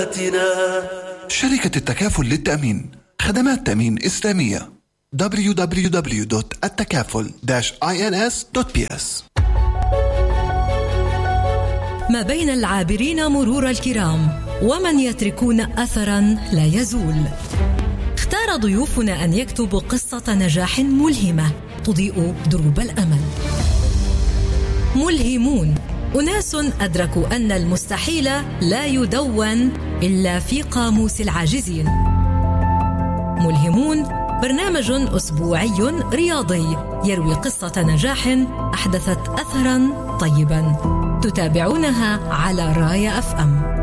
حياتنا. شركة التكافل للتأمين، خدمات تأمين إسلامية. www.التكافل-ins.ps. ما بين العابرين مرور الكرام ومن يتركون أثراً لا يزول. اختار ضيوفنا أن يكتبوا قصة نجاح ملهمة تضيء دروب الأمل. ملهمون، أناس أدركوا أن المستحيل لا يدون إلا في قاموس العاجزين. ملهمون برنامج أسبوعي رياضي يروي قصة نجاح أحدثت أثراً طيباً. تتابعونها على رايا FM.